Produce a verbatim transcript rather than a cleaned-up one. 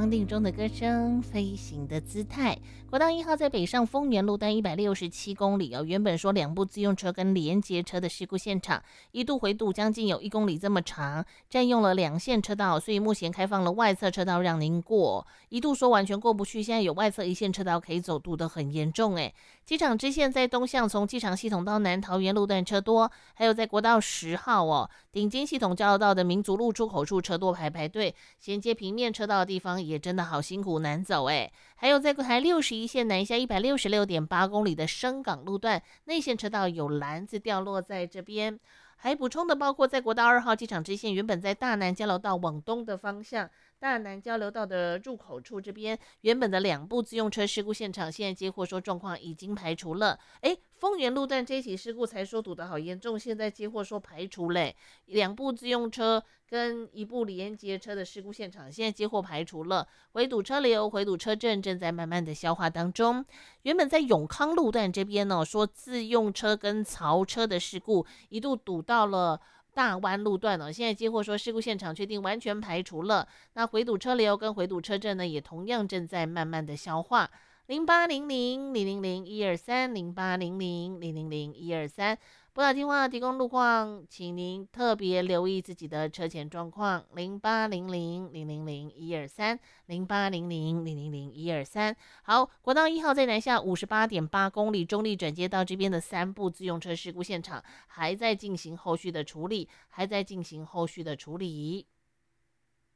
方定中的歌声，飞行的姿态。国道一号在北上丰原路段一百六十七公里哦，原本说两部自用车跟连接车的事故现场，一度回堵将近有一公里这么长，占用了两线车道，所以目前开放了外侧车道让您过，一度说完全过不去，现在有外侧一线车道可以走，堵得很严重哎。机场支线在东向，从机场系统到南桃园路段车多，还有在国道十号哦，顶尖系统交流道的民族路出口处车多排排队，衔接平面车道的地方也真的好辛苦难走哎。还有在台六十一线南下一百六十六点八公里的深港路段，内线车道有篮子掉落在这边。还补充的包括在国道二号机场支线，原本在大南交流道往东的方向，大南交流道的入口处这边，原本的两部自用车事故现场，现在接获说状况已经排除了。哎，丰原路段这起事故才说堵得好严重，现在接获说排除嘞，两部自用车跟一部连接车的事故现场，现在接获排除了，回堵车流、回堵车阵正在慢慢的消化当中。原本在永康路段这边呢、哦，说自用车跟槽车的事故一度堵到了大湾路段哦，现在接获说事故现场确定完全排除了，那回堵车流跟回堵车阵呢，也同样正在慢慢的消化。零八零零零零零一二三零八零零零零零一二三，拨打电话提供路况，请您特别留意自己的车前状况。零八零零零零零一二三零八零零零零零一二三。好，国道一号在南下五十八点八公里，中立转接到这边的三部自用车事故现场，还在进行后续的处理，还在进行后续的处理。